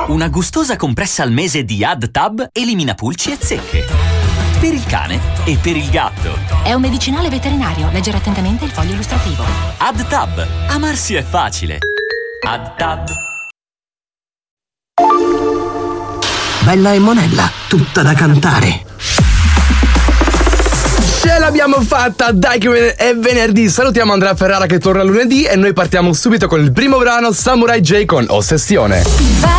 Una gustosa compressa al mese di AdTab elimina pulci e zecche. Per il cane e per il gatto. È un medicinale veterinario. Leggere attentamente il foglio illustrativo. AdTab. Amarsi è facile. AdTab. Bella e Monella, tutta da cantare. Ce l'abbiamo fatta, dai che è venerdì. Salutiamo Andrea Ferrara che torna lunedì e noi partiamo subito con il primo brano, Samurai J con Ossessione.